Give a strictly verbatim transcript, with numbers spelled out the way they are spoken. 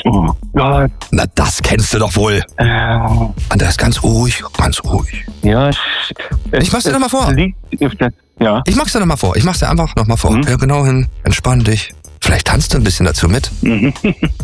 Oh Gott. Na, das kennst du doch wohl. Äh, Andreas, ganz ruhig, ganz ruhig. ja, es, Ich mach's dir es noch mal vor. Liegt, ja. Ich mach's dir nochmal vor. Ich mach's dir einfach nochmal vor. Mhm. Hör genau hin, entspann dich. Vielleicht tanzt du ein bisschen dazu mit. Mhm.